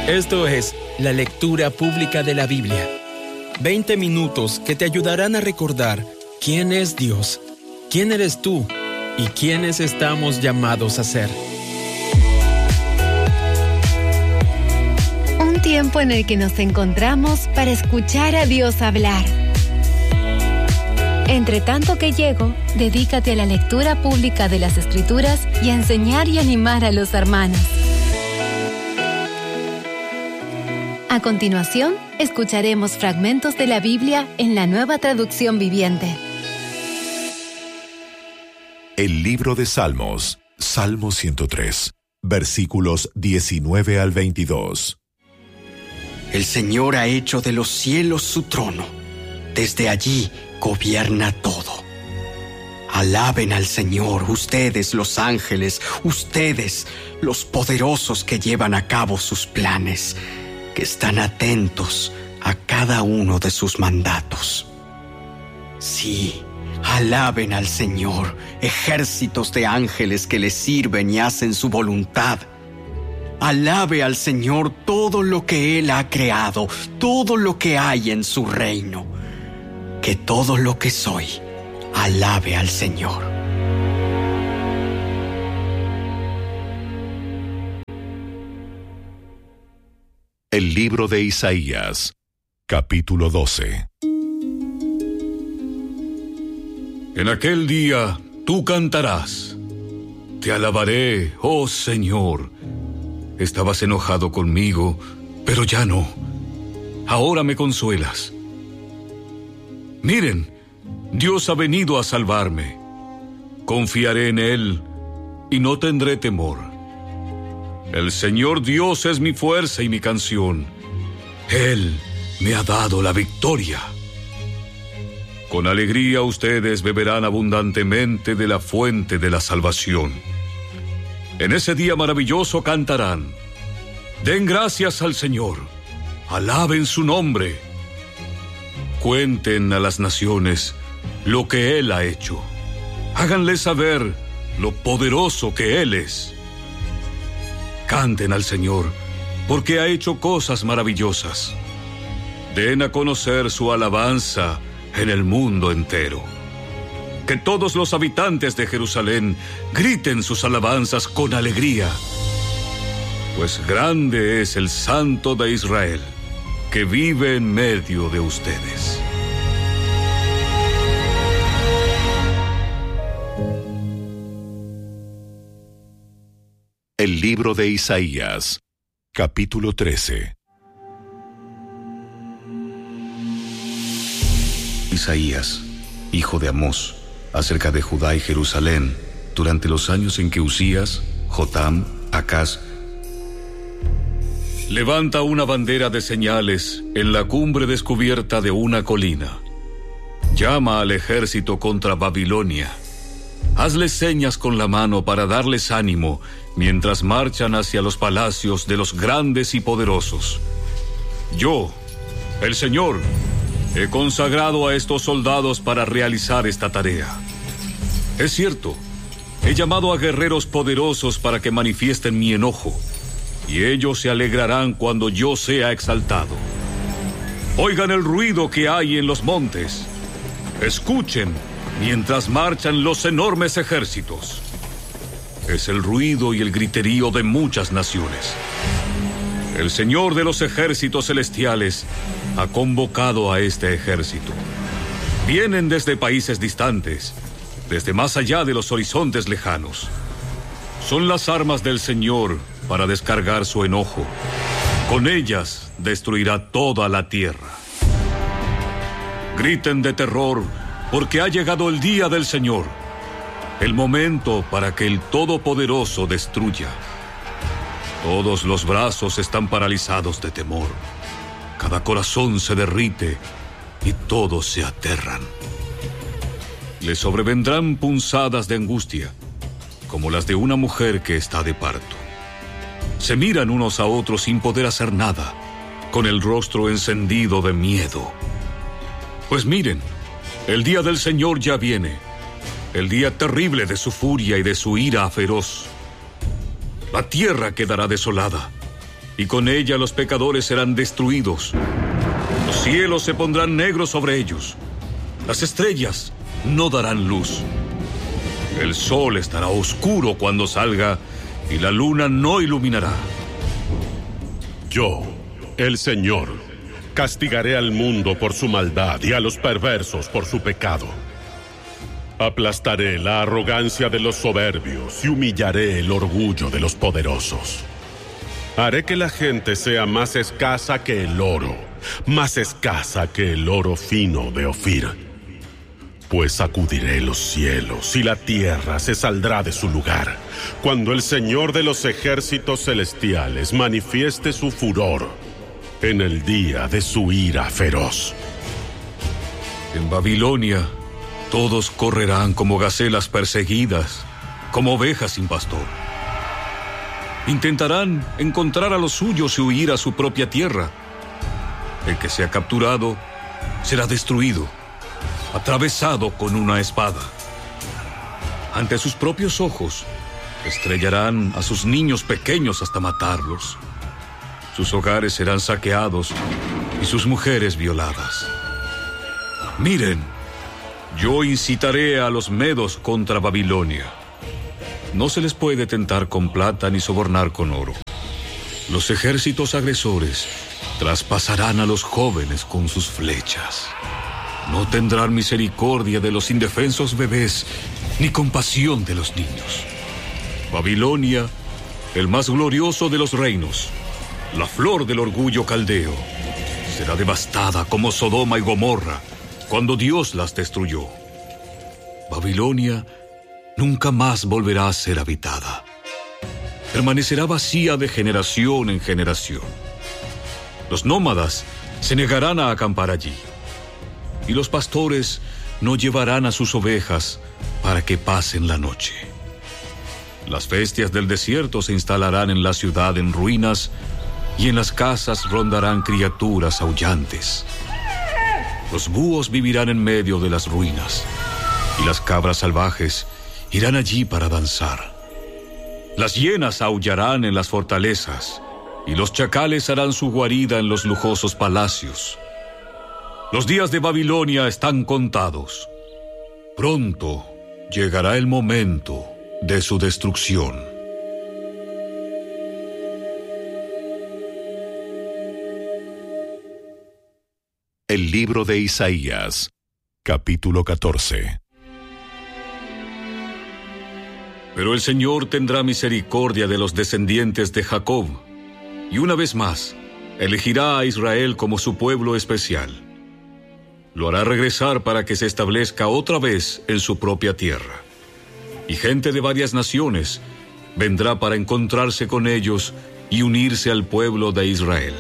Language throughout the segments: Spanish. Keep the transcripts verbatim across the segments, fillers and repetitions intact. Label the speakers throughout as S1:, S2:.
S1: Esto es la lectura pública de la Biblia. veinte minutos que te ayudarán a recordar quién es Dios, quién eres tú y quiénes estamos llamados a ser.
S2: Un tiempo en el que nos encontramos para escuchar a Dios hablar. Entre tanto que llego, dedícate a la lectura pública de las Escrituras y a enseñar y animar a los hermanos. A continuación, escucharemos fragmentos de la Biblia en la Nueva Traducción Viviente.
S3: El libro de Salmos, Salmo ciento tres, versículos diecinueve al veintidós.
S4: El Señor ha hecho de los cielos su trono. Desde allí gobierna todo. Alaben al Señor, ustedes los ángeles, ustedes los poderosos que llevan a cabo sus planes, que están atentos a cada uno de sus mandatos. Sí, alaben al Señor, ejércitos de ángeles que le sirven y hacen su voluntad. Alabe al Señor todo lo que Él ha creado, todo lo que hay en su reino. Que todo lo que soy, alabe al Señor.
S3: El libro de Isaías, capítulo doce.
S5: En aquel día tú cantarás. Te alabaré, oh Señor. Estabas enojado conmigo, pero ya no. Ahora me consuelas. Miren, Dios ha venido a salvarme. Confiaré en Él y no tendré temor. El Señor Dios es mi fuerza y mi canción. Él me ha dado la victoria. Con alegría ustedes beberán abundantemente de la fuente de la salvación. En ese día maravilloso cantarán. Den gracias al Señor. Alaben su nombre. Cuenten a las naciones lo que Él ha hecho. Háganle saber lo poderoso que Él es. Canten al Señor, porque ha hecho cosas maravillosas. Den a conocer su alabanza en el mundo entero. Que todos los habitantes de Jerusalén griten sus alabanzas con alegría. Pues grande es el Santo de Israel, que vive en medio de ustedes.
S3: El libro de Isaías, capítulo trece.
S6: Isaías, hijo de Amós, acerca de Judá y Jerusalén, durante los años en que Usías, Jotam, Acaz.
S5: Levanta una bandera de señales en la cumbre descubierta de una colina. Llama al ejército contra Babilonia. Hazles señas con la mano para darles ánimo mientras marchan hacia los palacios de los grandes y poderosos. Yo, el Señor, he consagrado a estos soldados para realizar esta tarea. Es cierto, he llamado a guerreros poderosos para que manifiesten mi enojo, y ellos se alegrarán cuando yo sea exaltado. Oigan el ruido que hay en los montes. Escuchen mientras marchan los enormes ejércitos. Es el ruido y el griterío de muchas naciones. El Señor de los ejércitos celestiales ha convocado a este ejército. Vienen desde países distantes, desde más allá de los horizontes lejanos. Son las armas del Señor para descargar su enojo. Con ellas destruirá toda la tierra. Griten de terror, porque ha llegado el día del Señor, el momento para que el Todopoderoso destruya. Todos los brazos están paralizados de temor. Cada corazón se derrite y todos se aterran. Le sobrevendrán punzadas de angustia, como las de una mujer que está de parto. Se miran unos a otros sin poder hacer nada, con el rostro encendido de miedo. Pues miren, el día del Señor ya viene, el día terrible de su furia y de su ira feroz. La tierra quedará desolada, y con ella los pecadores serán destruidos. Los cielos se pondrán negros sobre ellos. Las estrellas no darán luz. El sol estará oscuro cuando salga y la luna no iluminará.
S7: Yo, el Señor, castigaré al mundo por su maldad y a los perversos por su pecado. Aplastaré la arrogancia de los soberbios y humillaré el orgullo de los poderosos. Haré que la gente sea más escasa que el oro, más escasa que el oro fino de Ofir. Pues sacudiré los cielos y la tierra se saldrá de su lugar, cuando el Señor de los ejércitos celestiales manifieste su furor en el día de su ira feroz.
S5: En Babilonia, todos correrán como gacelas perseguidas, como ovejas sin pastor. Intentarán encontrar a los suyos y huir a su propia tierra. El que sea capturado será destruido, atravesado con una espada. Ante sus propios ojos, estrellarán a sus niños pequeños hasta matarlos. Sus hogares serán saqueados y sus mujeres violadas. Miren, yo incitaré a los medos contra Babilonia. No se les puede tentar con plata ni sobornar con oro. Los ejércitos agresores traspasarán a los jóvenes con sus flechas. No tendrán misericordia de los indefensos bebés, ni compasión de los niños. Babilonia, el más glorioso de los reinos, la flor del orgullo caldeo, será devastada como Sodoma y Gomorra, cuando Dios las destruyó. Babilonia nunca más volverá a ser habitada. Permanecerá vacía de generación en generación. Los nómadas se negarán a acampar allí, y los pastores no llevarán a sus ovejas para que pasen la noche. Las bestias del desierto se instalarán en la ciudad en ruinas, y en las casas rondarán criaturas aullantes. Los búhos vivirán en medio de las ruinas, y las cabras salvajes irán allí para danzar. Las hienas aullarán en las fortalezas, y los chacales harán su guarida en los lujosos palacios. Los días de Babilonia están contados. Pronto llegará el momento de su destrucción.
S3: El libro de Isaías, capítulo catorce.
S5: Pero el Señor tendrá misericordia de los descendientes de Jacob, y una vez más elegirá a Israel como su pueblo especial. Lo hará regresar para que se establezca otra vez en su propia tierra. Y gente de varias naciones vendrá para encontrarse con ellos y unirse al pueblo de Israel.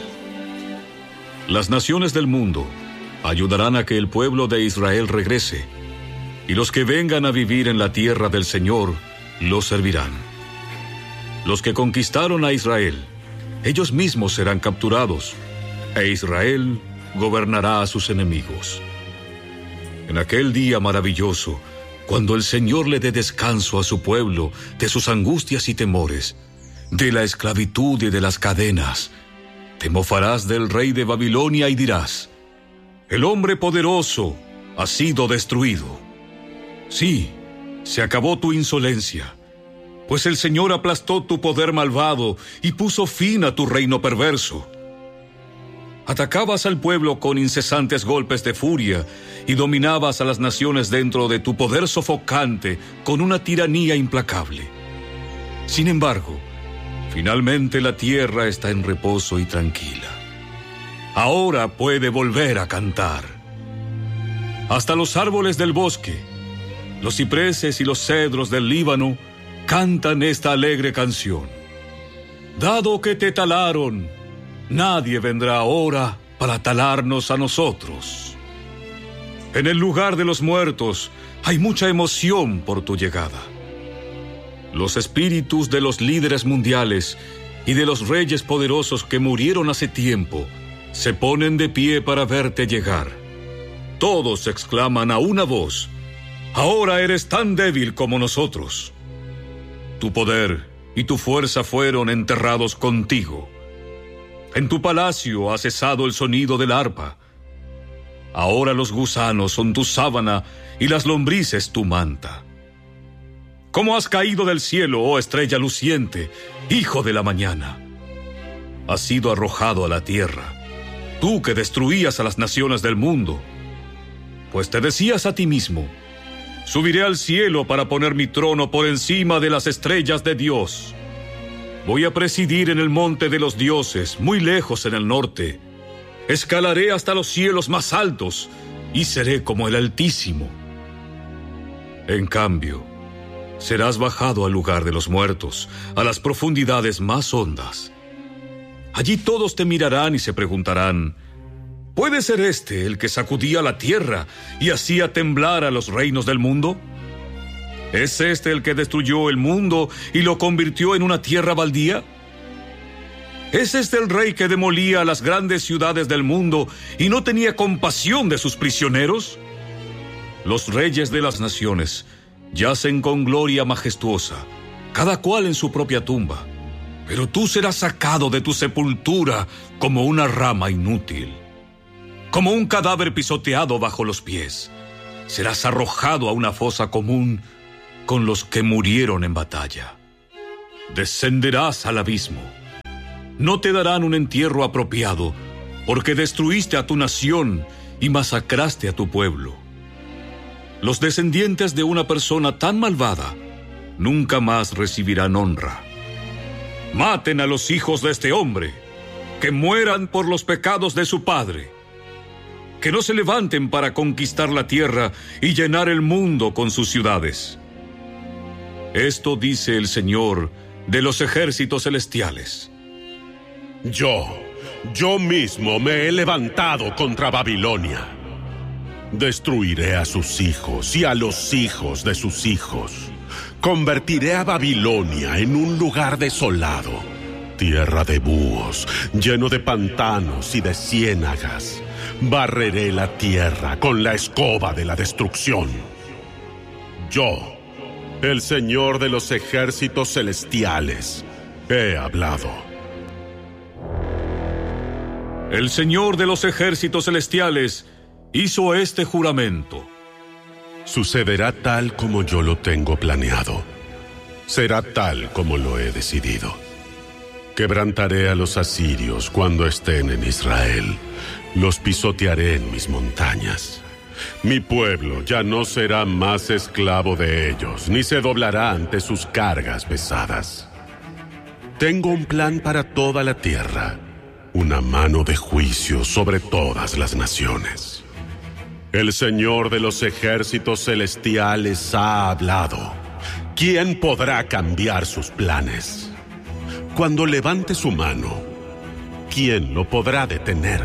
S5: Las naciones del mundo ayudarán a que el pueblo de Israel regrese, y los que vengan a vivir en la tierra del Señor los servirán. Los que conquistaron a Israel, ellos mismos serán capturados, e Israel gobernará a sus enemigos. En aquel día maravilloso, cuando el Señor le dé descanso a su pueblo de sus angustias y temores, de la esclavitud y de las cadenas, te mofarás del rey de Babilonia y dirás: el hombre poderoso ha sido destruido. Sí, se acabó tu insolencia, pues el Señor aplastó tu poder malvado y puso fin a tu reino perverso. Atacabas al pueblo con incesantes golpes de furia y dominabas a las naciones dentro de tu poder sofocante con una tiranía implacable. Sin embargo, finalmente la tierra está en reposo y tranquila. Ahora puede volver a cantar. Hasta los árboles del bosque, los cipreses y los cedros del Líbano cantan esta alegre canción. Dado que te talaron, nadie vendrá ahora para talarnos a nosotros. En el lugar de los muertos hay mucha emoción por tu llegada. Los espíritus de los líderes mundiales y de los reyes poderosos que murieron hace tiempo se ponen de pie para verte llegar. Todos exclaman a una voz: ahora eres tan débil como nosotros. Tu poder y tu fuerza fueron enterrados contigo. En tu palacio ha cesado el sonido del arpa. Ahora los gusanos son tu sábana y las lombrices tu manta. ¿Cómo has caído del cielo, oh estrella luciente, hijo de la mañana? Has sido arrojado a la tierra, tú que destruías a las naciones del mundo. Pues te decías a ti mismo: subiré al cielo para poner mi trono por encima de las estrellas de Dios. Voy a presidir en el monte de los dioses, muy lejos en el norte. Escalaré hasta los cielos más altos y seré como el Altísimo. En cambio, serás bajado al lugar de los muertos, a las profundidades más hondas. Allí todos te mirarán y se preguntarán: ¿puede ser este el que sacudía la tierra y hacía temblar a los reinos del mundo? ¿Es este el que destruyó el mundo y lo convirtió en una tierra baldía? ¿Es este el rey que demolía las grandes ciudades del mundo y no tenía compasión de sus prisioneros? Los reyes de las naciones yacen con gloria majestuosa, cada cual en su propia tumba, pero tú serás sacado de tu sepultura como una rama inútil, como un cadáver pisoteado bajo los pies. Serás arrojado a una fosa común con los que murieron en batalla. Descenderás al abismo. No te darán un entierro apropiado, porque destruiste a tu nación y masacraste a tu pueblo. Los descendientes de una persona tan malvada nunca más recibirán honra. Maten a los hijos de este hombre, que mueran por los pecados de su padre, que no se levanten para conquistar la tierra y llenar el mundo con sus ciudades. Esto dice el Señor de los ejércitos celestiales.
S7: Yo, yo mismo me he levantado contra Babilonia. Destruiré a sus hijos y a los hijos de sus hijos. Convertiré a Babilonia en un lugar desolado, tierra de búhos, lleno de pantanos y de ciénagas. Barreré la tierra con la escoba de la destrucción. Yo, el Señor de los ejércitos celestiales, he hablado.
S5: El Señor de los ejércitos celestiales hizo este juramento.
S7: Sucederá tal como yo lo tengo planeado. Será tal como lo he decidido. Quebrantaré a los asirios cuando estén en Israel. Los pisotearé en mis montañas. Mi pueblo ya no será más esclavo de ellos, ni se doblará ante sus cargas pesadas. Tengo un plan para toda la tierra, una mano de juicio sobre todas las naciones. El Señor de los ejércitos celestiales ha hablado. ¿Quién podrá cambiar sus planes? Cuando levante su mano, ¿quién lo podrá detener?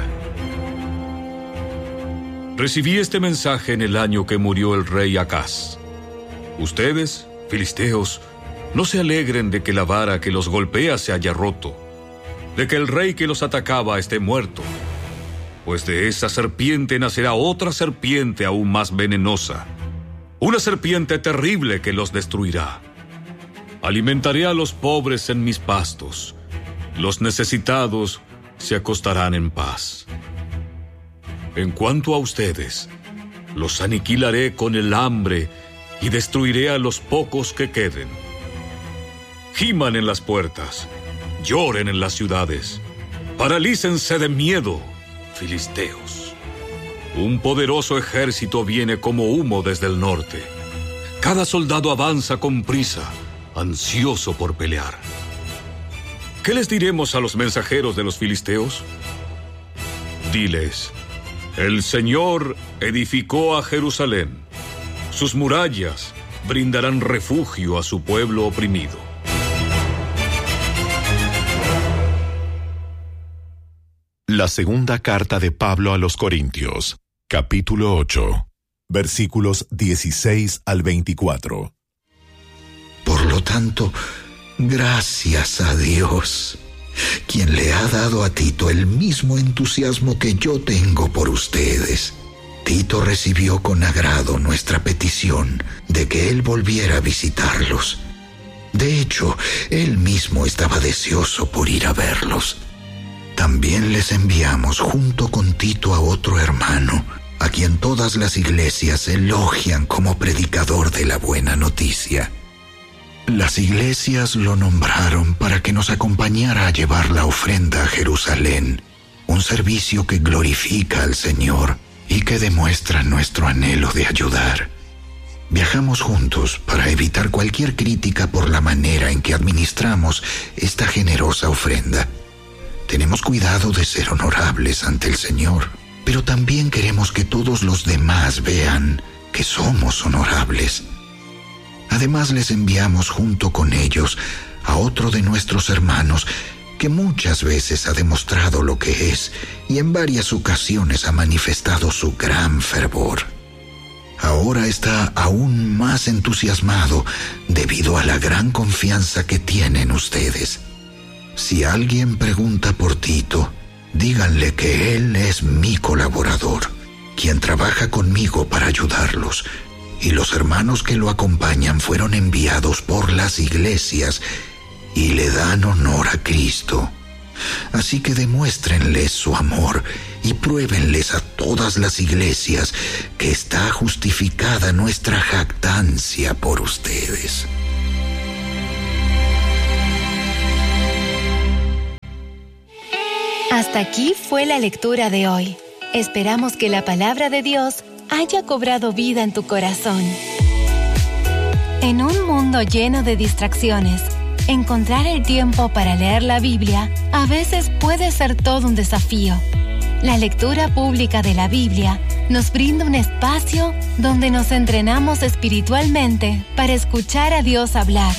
S5: Recibí este mensaje en el año que murió el rey Acaz. Ustedes, filisteos, no se alegren de que la vara que los golpea se haya roto, de que el rey que los atacaba esté muerto, pues de esa serpiente nacerá otra serpiente aún más venenosa, una serpiente terrible que los destruirá. Alimentaré a los pobres en mis pastos, los necesitados se acostarán en paz. En cuanto a ustedes, los aniquilaré con el hambre y destruiré a los pocos que queden. Giman en las puertas, lloren en las ciudades, paralícense de miedo, filisteos. Un poderoso ejército viene como humo desde el norte. Cada soldado avanza con prisa, ansioso por pelear. ¿Qué les diremos a los mensajeros de los filisteos? Diles: el Señor edificó a Jerusalén. Sus murallas brindarán refugio a su pueblo oprimido.
S3: La segunda carta de Pablo a los Corintios, capítulo ocho, versículos dieciséis al veinticuatro.
S8: Por lo tanto, gracias a Dios, quien le ha dado a Tito el mismo entusiasmo que yo tengo por ustedes. Tito recibió con agrado nuestra petición de que él volviera a visitarlos. De hecho, él mismo estaba deseoso por ir a verlos. También les enviamos junto con Tito a otro hermano, a quien todas las iglesias elogian como predicador de la buena noticia. Las iglesias lo nombraron para que nos acompañara a llevar la ofrenda a Jerusalén, un servicio que glorifica al Señor y que demuestra nuestro anhelo de ayudar. Viajamos juntos para evitar cualquier crítica por la manera en que administramos esta generosa ofrenda. Tenemos cuidado de ser honorables ante el Señor, pero también queremos que todos los demás vean que somos honorables. Además, les enviamos junto con ellos a otro de nuestros hermanos que muchas veces ha demostrado lo que es y en varias ocasiones ha manifestado su gran fervor. Ahora está aún más entusiasmado debido a la gran confianza que tienen ustedes. Si alguien pregunta por Tito, díganle que él es mi colaborador, quien trabaja conmigo para ayudarlos, y los hermanos que lo acompañan fueron enviados por las iglesias y le dan honor a Cristo. Así que demuéstrenles su amor y pruébenles a todas las iglesias que está justificada nuestra jactancia por ustedes.
S2: Hasta aquí fue la lectura de hoy. Esperamos que la palabra de Dios haya cobrado vida en tu corazón. En un mundo lleno de distracciones, encontrar el tiempo para leer la Biblia a veces puede ser todo un desafío. La lectura pública de la Biblia nos brinda un espacio donde nos entrenamos espiritualmente para escuchar a Dios hablar.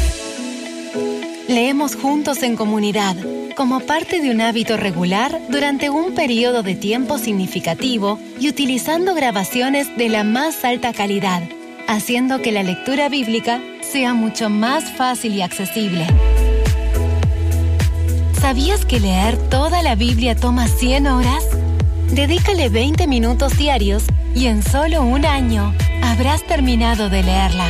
S2: Leemos juntos en comunidad, como parte de un hábito regular durante un periodo de tiempo significativo y utilizando grabaciones de la más alta calidad, haciendo que la lectura bíblica sea mucho más fácil y accesible. ¿Sabías que leer toda la Biblia toma cien horas? Dedícale veinte minutos diarios y en solo un año habrás terminado de leerla.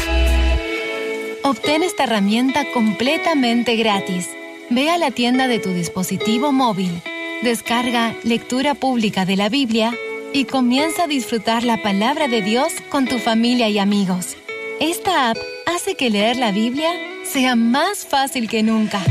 S2: Obtén esta herramienta completamente gratis. Ve a la tienda de tu dispositivo móvil, descarga Lectura Pública de la Biblia y comienza a disfrutar la palabra de Dios con tu familia y amigos. Esta app hace que leer la Biblia sea más fácil que nunca.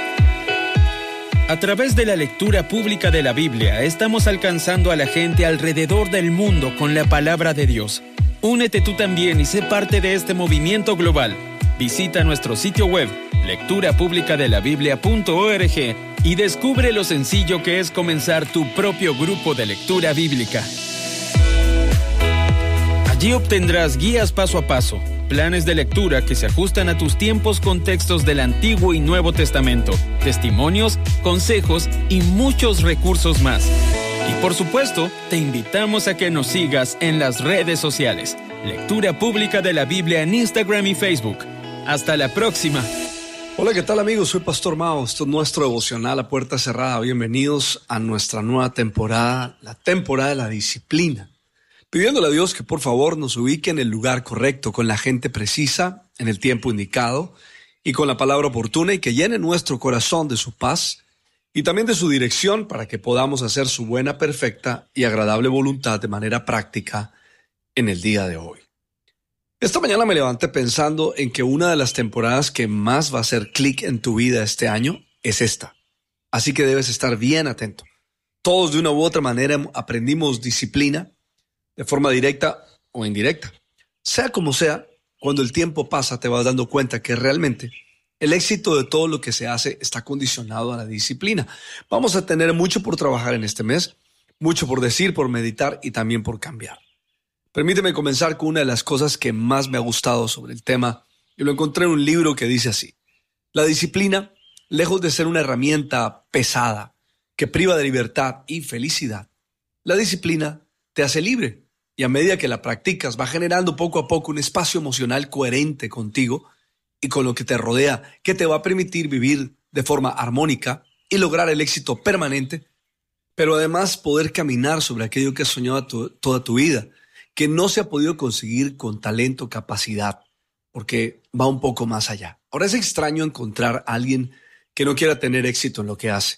S1: A través de la lectura pública de la Biblia, estamos alcanzando a la gente alrededor del mundo con la palabra de Dios. Únete tú también y sé parte de este movimiento global. Visita nuestro sitio web, lectura pública de la biblia punto org, y descubre lo sencillo que es comenzar tu propio grupo de lectura bíblica. Allí obtendrás guías paso a paso, planes de lectura que se ajustan a tus tiempos con textos del Antiguo y Nuevo Testamento, testimonios, consejos y muchos recursos más. Y por supuesto, te invitamos a que nos sigas en las redes sociales. Lectura Pública de la Biblia en Instagram y Facebook. Hasta la próxima.
S9: Hola, ¿qué tal amigos? Soy Pastor Mao. Esto es nuestro devocional a puerta cerrada. Bienvenidos a nuestra nueva temporada, la temporada de la disciplina. Pidiéndole a Dios que por favor nos ubique en el lugar correcto, con la gente precisa, en el tiempo indicado y con la palabra oportuna, y que llene nuestro corazón de su paz y también de su dirección para que podamos hacer su buena, perfecta y agradable voluntad de manera práctica en el día de hoy. Esta mañana me levanté pensando en que una de las temporadas que más va a hacer clic en tu vida este año es esta. Así que debes estar bien atento. Todos de una u otra manera aprendimos disciplina, de forma directa o indirecta. Sea como sea, cuando el tiempo pasa te vas dando cuenta que realmente el éxito de todo lo que se hace está condicionado a la disciplina. Vamos a tener mucho por trabajar en este mes, mucho por decir, por meditar y también por cambiar. Permíteme comenzar con una de las cosas que más me ha gustado sobre el tema, y lo encontré en un libro que dice así: la disciplina, lejos de ser una herramienta pesada que priva de libertad y felicidad, la disciplina te hace libre, y a medida que la practicas va generando poco a poco un espacio emocional coherente contigo y con lo que te rodea, que te va a permitir vivir de forma armónica y lograr el éxito permanente, pero además poder caminar sobre aquello que has soñado tu, toda tu vida, que no se ha podido conseguir con talento o capacidad, porque va un poco más allá. Ahora es extraño encontrar a alguien que no quiera tener éxito en lo que hace.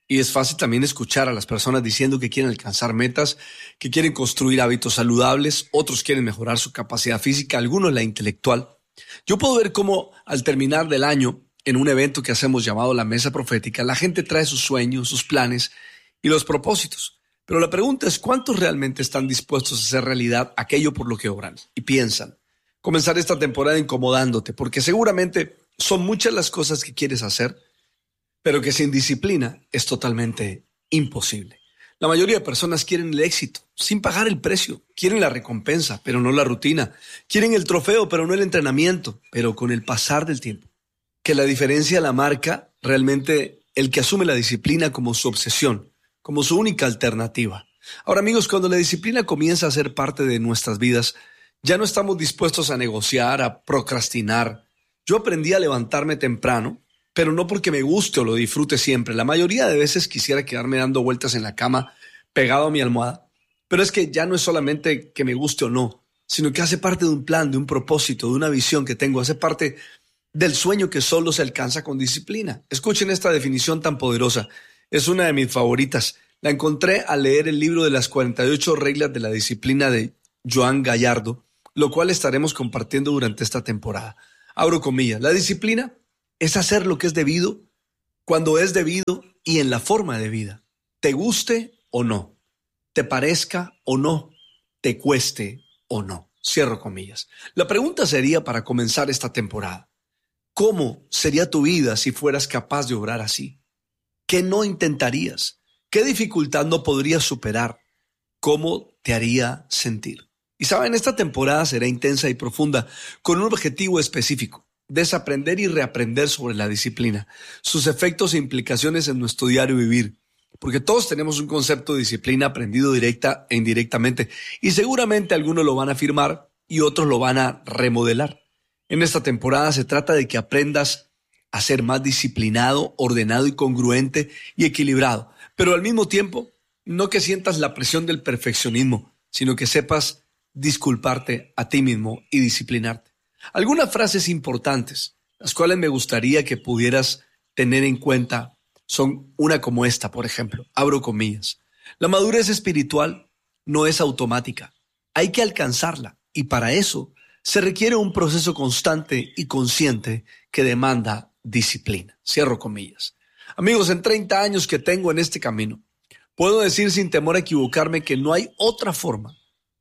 S9: Y es fácil también escuchar a las personas diciendo que quieren alcanzar metas, que quieren construir hábitos saludables, otros quieren mejorar su capacidad física, algunos la intelectual. Yo puedo ver cómo al terminar del año, en un evento que hacemos llamado la Mesa Profética, la gente trae sus sueños, sus planes y los propósitos. Pero la pregunta es, ¿cuántos realmente están dispuestos a hacer realidad aquello por lo que obran y piensan? Comenzar esta temporada incomodándote, porque seguramente son muchas las cosas que quieres hacer, pero que sin disciplina es totalmente imposible. La mayoría de personas quieren el éxito, sin pagar el precio. Quieren la recompensa, pero no la rutina. Quieren el trofeo, pero no el entrenamiento, pero con el pasar del tiempo. Que la diferencia la marca realmente el que asume la disciplina como su obsesión, como su única alternativa. Ahora, amigos, cuando la disciplina comienza a ser parte de nuestras vidas, ya no estamos dispuestos a negociar, a procrastinar. Yo aprendí a levantarme temprano, pero no porque me guste o lo disfrute siempre. La mayoría de veces quisiera quedarme dando vueltas en la cama, pegado a mi almohada. Pero es que ya no es solamente que me guste o no, sino que hace parte de un plan, de un propósito, de una visión que tengo. Hace parte del sueño que solo se alcanza con disciplina. Escuchen esta definición tan poderosa. Es una de mis favoritas. La encontré al leer el libro de las cuarenta y ocho reglas de la disciplina de Joan Gallardo, lo cual estaremos compartiendo durante esta temporada. Abro comillas. La disciplina es hacer lo que es debido, cuando es debido y en la forma debida. Te guste o no, te parezca o no, te cueste o no. Cierro comillas. La pregunta sería para comenzar esta temporada: ¿cómo sería tu vida si fueras capaz de obrar así? ¿Qué no intentarías? ¿Qué dificultad no podrías superar? ¿Cómo te haría sentir? Y saben, esta temporada será intensa y profunda, con un objetivo específico: desaprender y reaprender sobre la disciplina, sus efectos e implicaciones en nuestro diario vivir. Porque todos tenemos un concepto de disciplina aprendido directa e indirectamente, y seguramente algunos lo van a afirmar y otros lo van a remodelar. En esta temporada se trata de que aprendas a ser más disciplinado, ordenado y congruente y equilibrado, pero al mismo tiempo no que sientas la presión del perfeccionismo, sino que sepas disculparte a ti mismo y disciplinarte. Algunas frases importantes, las cuales me gustaría que pudieras tener en cuenta, son una como esta, por ejemplo, abro comillas. La madurez espiritual no es automática, hay que alcanzarla, y para eso se requiere un proceso constante y consciente que demanda disciplina. Cierro comillas. Amigos, en treinta años que tengo en este camino, puedo decir sin temor a equivocarme que no hay otra forma.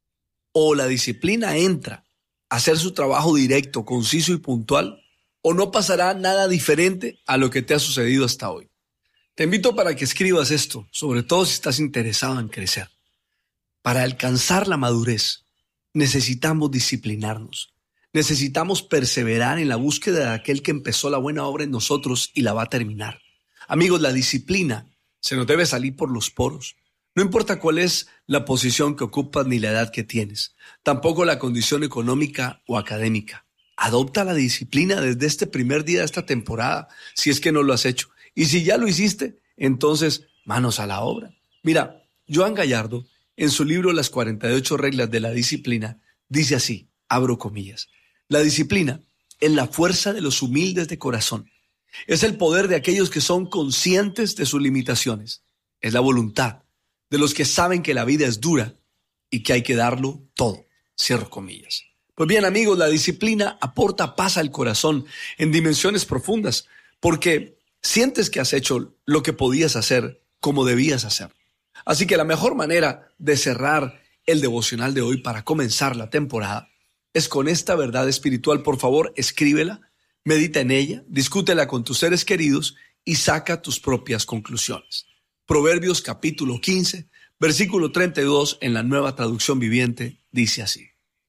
S9: O la disciplina entra a hacer su trabajo directo, conciso y puntual, o no pasará nada diferente a lo que te ha sucedido hasta hoy. Te invito para que escribas esto, sobre todo si estás interesado en crecer. Para alcanzar la madurez, necesitamos disciplinarnos. Necesitamos perseverar en la búsqueda de aquel que empezó la buena obra en nosotros y la va a terminar. Amigos, la disciplina se nos debe salir por los poros. No importa cuál es la posición que ocupas ni la edad que tienes, tampoco la condición económica o académica. Adopta la disciplina desde este primer día de esta temporada, si es que no lo has hecho. Y si ya lo hiciste, entonces manos a la obra. Mira, Joan Gallardo, en su libro Las cuarenta y ocho reglas de la disciplina, dice así, abro comillas: la disciplina es la fuerza de los humildes de corazón. Es el poder de aquellos que son conscientes de sus limitaciones. Es la voluntad de los que saben que la vida es dura y que hay que darlo todo. Cierro comillas. Pues bien, amigos, la disciplina aporta paz al corazón en dimensiones profundas, porque sientes que has hecho lo que podías hacer como debías hacer. Así que la mejor manera de cerrar el devocional de hoy para comenzar la temporada es con esta verdad espiritual. Por favor, escríbela, medita en ella, discútela con tus seres queridos y saca tus propias conclusiones. Proverbios capítulo quince, versículo treinta y dos en la Nueva Traducción Viviente dice así: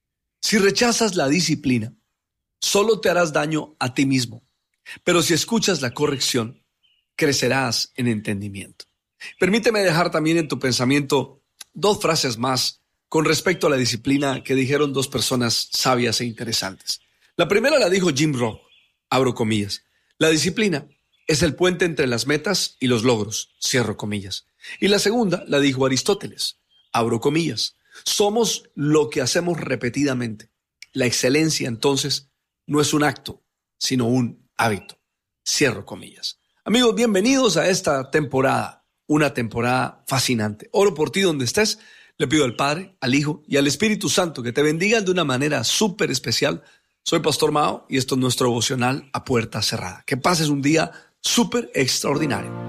S9: si rechazas la disciplina, solo te harás daño a ti mismo, pero si escuchas la corrección, crecerás en entendimiento. Permíteme dejar también en tu pensamiento dos frases más con respecto a la disciplina que dijeron dos personas sabias e interesantes. La primera la dijo Jim Rohn, abro comillas: la disciplina es el puente entre las metas y los logros, cierro comillas. Y la segunda la dijo Aristóteles, abro comillas: somos lo que hacemos repetidamente. La excelencia, entonces, no es un acto, sino un hábito, cierro comillas. Amigos, bienvenidos a esta temporada una temporada fascinante. Oro por ti donde estés. Le pido al Padre, al Hijo y al Espíritu Santo que te bendigan de una manera súper especial. Soy Pastor Mao y esto es nuestro devocional A Puerta Cerrada. Que pases un día súper extraordinario.